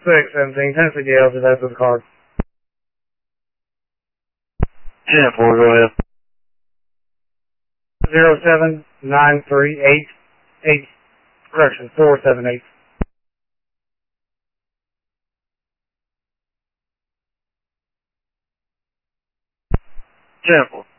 617, Tennessee Gale, just after the card. 10-4, go ahead. 07938, correction, 478. 10-4.